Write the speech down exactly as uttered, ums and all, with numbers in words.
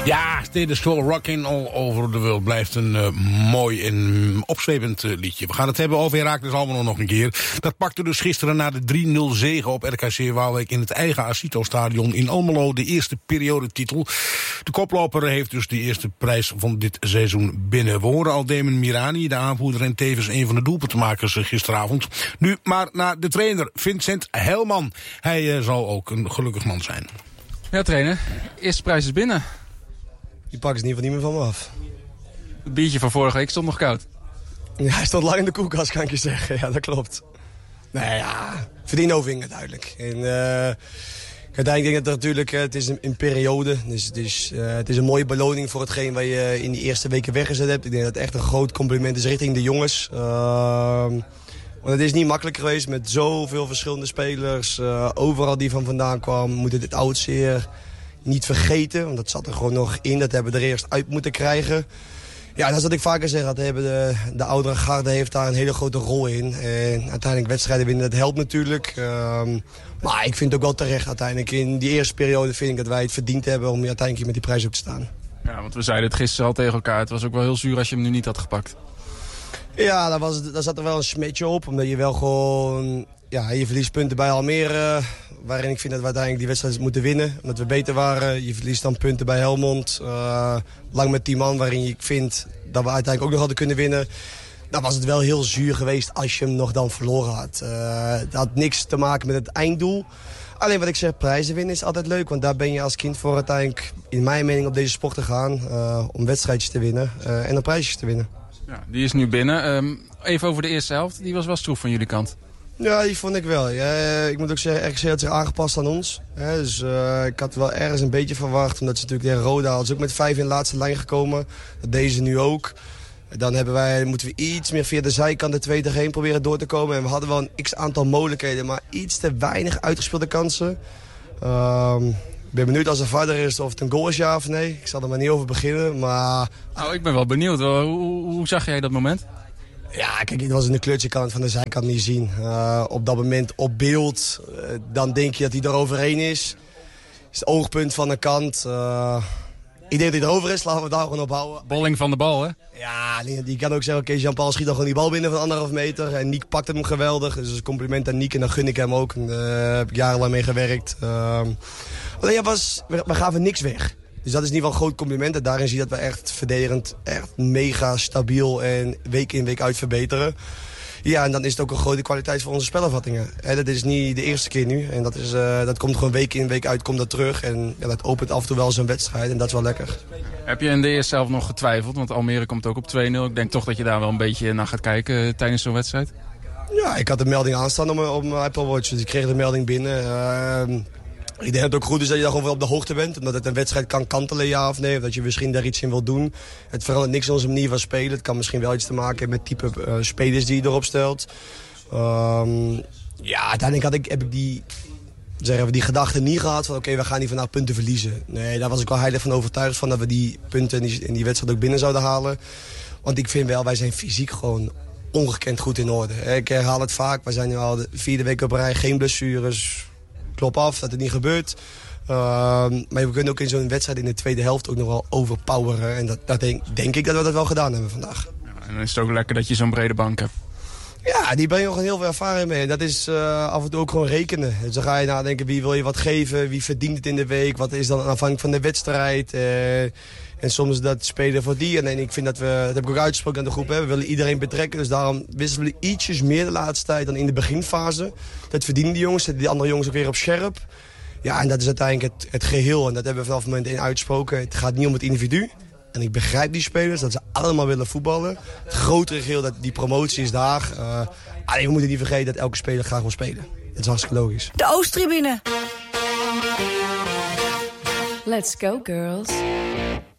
Ja, dit is wel Rockin' All Over the World. Blijft een uh, mooi en opzwepend uh, liedje. We gaan het hebben over Heracles Almelo nog een keer. Dat pakte dus gisteren na de drie nul zege op R K C Waalwijk in het eigen Acito-stadion in Almelo de eerste periodetitel. De koploper heeft dus de eerste prijs van dit seizoen binnen. We horen al Damon Mirani, de aanvoerder en tevens een van de doelpuntenmakers gisteravond. Nu maar naar de trainer, Vincent Helman. Hij uh, zal ook een gelukkig man zijn. Ja, trainer. Eerste prijs is binnen. Die pakken ze in ieder geval niet meer van me af. Het biertje van vorige week stond nog koud. Ja, hij stond lang in de koelkast, kan ik je zeggen. Ja, dat klopt. Nee, ja, verdien overwinning duidelijk. En uh, uiteindelijk denk ik dat er natuurlijk, uh, het is een, een periode. Dus het is, uh, het is een mooie beloning voor hetgeen wat je in die eerste weken weggezet hebt. Ik denk dat het echt een groot compliment is richting de jongens. Uh, want het is niet makkelijk geweest met zoveel verschillende spelers. Uh, overal die van vandaan kwam, moeten dit oud zeer niet vergeten, want dat zat er gewoon nog in. Dat hebben we er eerst uit moeten krijgen. Ja, dat is wat ik vaker zeg. Dat hebben de, de oudere garde heeft daar een hele grote rol in. En uiteindelijk wedstrijden winnen, dat helpt natuurlijk. Um, maar ik vind het ook wel terecht uiteindelijk. In die eerste periode vind ik dat wij het verdiend hebben om uiteindelijk met die prijs op te staan. Ja, want we zeiden het gisteren al tegen elkaar. Het was ook wel heel zuur als je hem nu niet had gepakt. Ja, daar, was, daar zat er wel een smetje op. Omdat je wel gewoon... Ja, je verliest punten bij Almere, waarin ik vind dat we uiteindelijk die wedstrijd moeten winnen. Omdat we beter waren. Je verliest dan punten bij Helmond. Uh, lang met tien man, waarin ik vind dat we uiteindelijk ook nog hadden kunnen winnen. Dan was het wel heel zuur geweest als je hem nog dan verloren had. Uh, het had niks te maken met het einddoel. Alleen wat ik zeg, prijzen winnen is altijd leuk. Want daar ben je als kind voor uiteindelijk, in mijn mening, op deze sport te gaan. Uh, om wedstrijdjes te winnen uh, en dan prijsjes te winnen. Ja, die is nu binnen. Um, even over de eerste helft. Die was wel stroef van jullie kant. Ja, die vond ik wel. Ja, ik moet ook zeggen, R K C had zich aangepast aan ons. Ja, dus uh, ik had wel ergens een beetje verwacht. Omdat ze natuurlijk tegen Roda hadden ze ook met vijf in de laatste lijn gekomen. Dat deden ze nu ook. Dan hebben wij, moeten we iets meer via de zijkant de twee tegen één proberen door te komen. En we hadden wel een x-aantal mogelijkheden, maar iets te weinig uitgespeelde kansen. Uh, ik ben benieuwd als er verder is of het een goal is, ja of nee. Ik zal er maar niet over beginnen, maar... Nou, ik ben wel benieuwd. Hoe, hoe, hoe zag jij dat moment? Ja, kijk, het was in de kleurtje kan het van de zijkant niet zien. Uh, op dat moment op beeld, uh, dan denk je dat hij er overheen is. Is het oogpunt van de kant. Uh, ik denk dat hij erover is, laten we daar gewoon op houden. Bolling van de bal, hè? Ja, die, die kan ook zeggen, oké, okay, Jean-Paul schiet dan gewoon die bal binnen van anderhalf meter. En Niek pakt hem geweldig, dus een compliment aan Niek en dan gun ik hem ook. En daar uh, heb ik jarenlang mee gewerkt. Uh, alleen ja, was, we, we gaven niks weg. Dus dat is in ieder geval een groot compliment. En daarin zie je dat we echt verdedigend echt mega stabiel en week in week uit verbeteren. Ja, en dan is het ook een grote kwaliteit voor onze spelervattingen. He, dat is niet de eerste keer nu. En dat, is, uh, dat komt gewoon week in week uit, komt dat terug. En ja, dat opent af en toe wel zo'n wedstrijd en dat is wel lekker. Heb je in de eerste helft nog getwijfeld? Want Almere komt ook op twee nul. Ik denk toch dat je daar wel een beetje naar gaat kijken uh, tijdens zo'n wedstrijd. Ja, ik had de melding aanstaan op mijn, op mijn Apple Watch. Dus ik kreeg de melding binnen. Uh, Ik denk dat het ook goed is dat je daar gewoon wel op de hoogte bent. Omdat het een wedstrijd kan kantelen, ja of nee. Of dat je misschien daar iets in wil doen. Het verandert niks in onze manier van spelen. Het kan misschien wel iets te maken hebben met type uh, spelers die je erop stelt. Um, ja, uiteindelijk had ik, heb ik die, zeggen we, die gedachte niet gehad van... oké, okay, we gaan hier vandaag punten verliezen. Nee, daar was ik wel heilig van overtuigd van dat we die punten in die, in die wedstrijd ook binnen zouden halen. Want ik vind wel, wij zijn fysiek gewoon ongekend goed in orde. Ik herhaal het vaak. Wij zijn nu al de vierde week op rij, geen blessures... Klop af, dat het niet gebeurt. Uh, maar we kunnen ook in zo'n wedstrijd in de tweede helft ook nog wel overpoweren. En dat, dat denk, denk ik dat we dat wel gedaan hebben vandaag. Ja, en dan is het ook lekker dat je zo'n brede bank hebt. Ja, die brengen nog heel veel ervaring mee. Dat is uh, af en toe ook gewoon rekenen. Dus dan ga je nadenken, wie wil je wat geven? Wie verdient het in de week? Wat is dan afhankelijk van de wedstrijd? Uh, en soms dat spelen voor die. En ik vind dat we, dat heb ik ook uitgesproken aan de groep, hè, we willen iedereen betrekken. Dus daarom wisselen we ietsjes meer de laatste tijd dan in de beginfase. Dat verdienen die jongens, zetten die andere jongens ook weer op scherp. Ja, en dat is uiteindelijk het, het geheel. En dat hebben we vanaf het moment één uitgesproken. Het gaat niet om het individu. En ik begrijp die spelers, dat ze allemaal willen voetballen. Het grotere geheel, dat die promotie is daar. Uh, alleen we moeten niet vergeten dat elke speler graag wil spelen. Dat is hartstikke logisch. De Oosttribune. Let's go, girls.